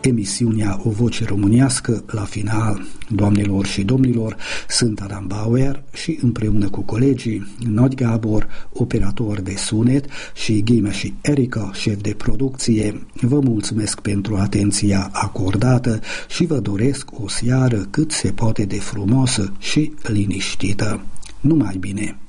emisiunea O Voce Românească la final. Doamnelor și domnilor, sunt Adam Bauer și împreună cu colegii Nod Gabor, operator de sunet, și Ghime și Erica, șef de producție, vă mulțumesc pentru atenția acordată și vă doresc o seară cât se poate de frumoasă și liniștită. Numai bine!